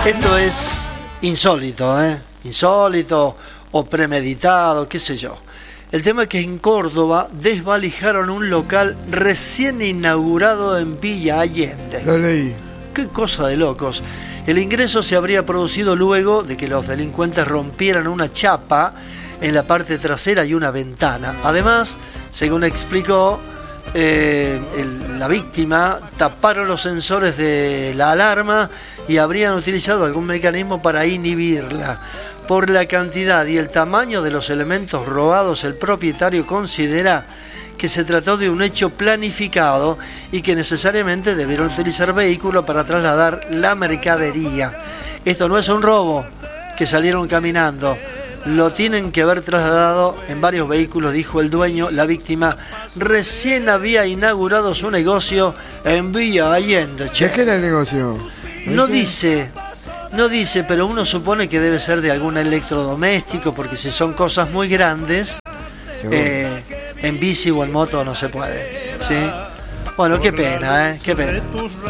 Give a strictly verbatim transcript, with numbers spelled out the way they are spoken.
Esto es insólito, ¿eh? Insólito o premeditado, qué sé yo. El tema es que en Córdoba desvalijaron un local recién inaugurado en Villa Allende. Lo leí. Qué cosa de locos. El ingreso se habría producido luego de que los delincuentes rompieran una chapa en la parte trasera y una ventana. Además, según explicó eh, el, la víctima, taparon los sensores de la alarma y habrían utilizado algún mecanismo para inhibirla. Por la cantidad y el tamaño de los elementos robados, el propietario considera que se trató de un hecho planificado y que necesariamente debieron utilizar vehículos para trasladar la mercadería. Esto no es un robo, que salieron caminando. Lo tienen que haber trasladado en varios vehículos, dijo el dueño. La víctima recién había inaugurado su negocio en Villa Allende. ¿De qué era el negocio? No dice, no dice, pero uno supone que debe ser de algún electrodoméstico, porque si son cosas muy grandes, eh, en bici o en moto no se puede, ¿sí? Bueno, qué pena, ¿eh? Qué pena.